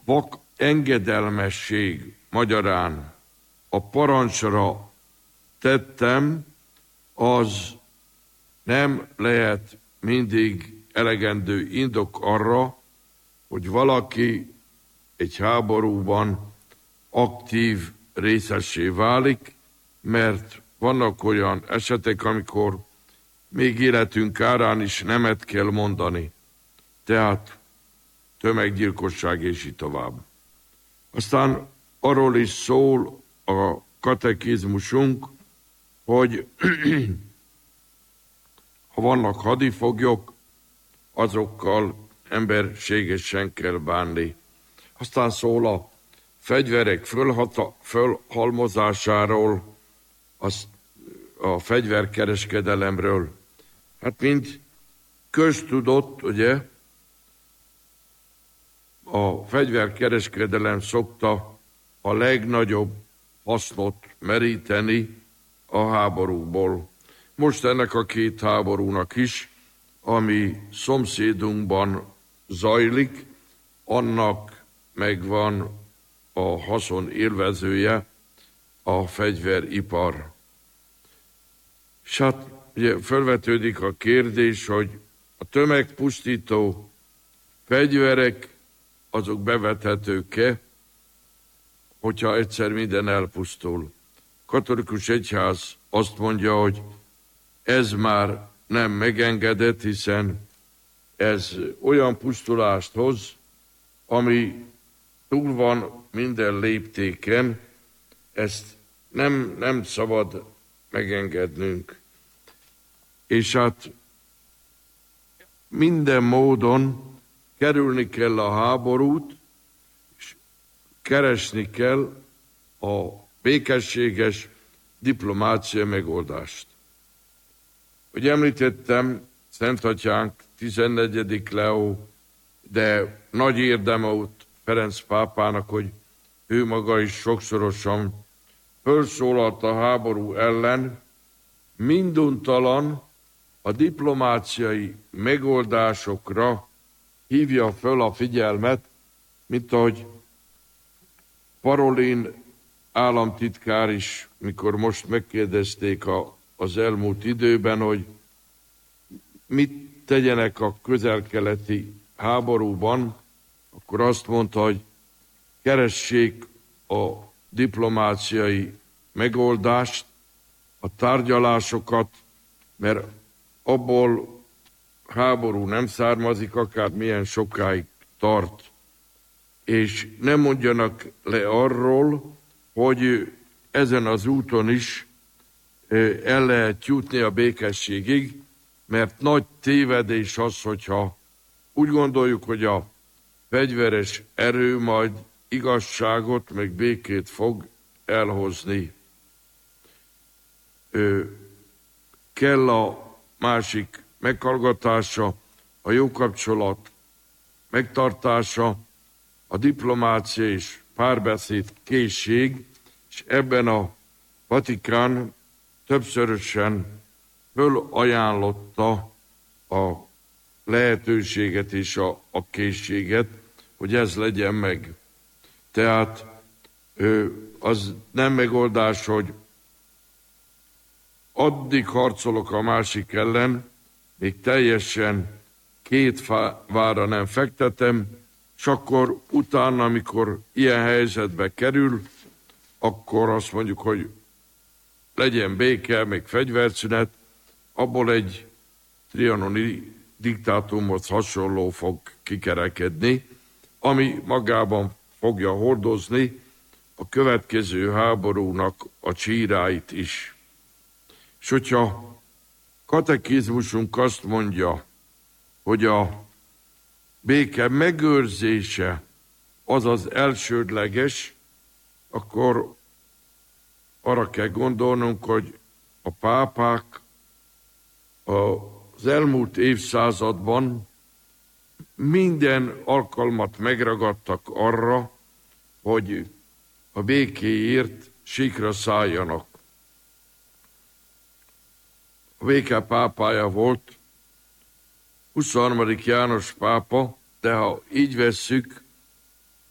vak engedelmesség magyarán a parancsra tettem, az nem lehet mindig elegendő indok arra, hogy valaki egy háborúban aktív részessé válik, mert vannak olyan esetek, amikor még életünk árán is nemet kell mondani. Tehát tömeggyilkosság és így tovább. Aztán arról is szól a katekizmusunk, hogy ha vannak hadifoglyok, azokkal emberségesen kell bánni. Aztán szól a fegyverek fölhalmozásáról, a fegyverkereskedelemről. Hát mint köztudott, ugye, a fegyverkereskedelem szokta a legnagyobb hasznot meríteni a háborúból. Most ennek a két háborúnak is, ami szomszédunkban zajlik, annak megvan a haszon élvezője, a fegyveripar. És hát ugye felvetődik a kérdés, hogy a tömegpusztító fegyverek azok bevethetők-e, hogyha egyszer minden elpusztul. Katolikus egyház azt mondja, hogy ez már nem megengedett, hiszen ez olyan pusztulást hoz, ami túl van minden léptéken, ezt nem szabad megengednünk. És hát minden módon kerülni kell a háborút, és keresni kell a békességes diplomáciai megoldást. Hogy említettem, Szentatyánk 14. Leó, de nagy érdeme volt Ferenc pápának, hogy ő maga is sokszorosan felszólalt a háború ellen, minduntalan a diplomáciai megoldásokra hívja föl a figyelmet, mint ahogy Parolin államtitkár is, mikor most megkérdezték az elmúlt időben, hogy mit tegyenek a közel-keleti háborúban, akkor azt mondta, hogy keressék a diplomáciai megoldást, a tárgyalásokat, mert abból háború nem származik, akár milyen sokáig tart. És nem mondjanak le arról, hogy ezen az úton is el lehet jutni a békességig, mert nagy tévedés az, hogyha úgy gondoljuk, hogy a fegyveres erő majd igazságot, meg békét fog elhozni. Kell a másik meghallgatása, a jó kapcsolat megtartása, a diplomácia és párbeszéd készség, és ebben a Vatikán többszörösen fölajánlotta a lehetőséget és a készséget, hogy ez legyen meg. Tehát az nem megoldás, hogy addig harcolok a másik ellen, még teljesen két vára nem fektetem, és akkor utána, amikor ilyen helyzetbe kerül, akkor azt mondjuk, hogy legyen béke, meg fegyverszünet, abból egy trianoni diktátumhoz hasonló fog kikerekedni, ami magában fogja hordozni a következő háborúnak a csíráit is. És hogyha katekizmusunk azt mondja, hogy a béke megőrzése az az elsődleges, akkor arra kell gondolnunk, hogy a pápák az elmúlt évszázadban minden alkalmat megragadtak arra, hogy a békéért síkra szálljanak. A béke pápája volt 23. János pápa, de ha így vesszük,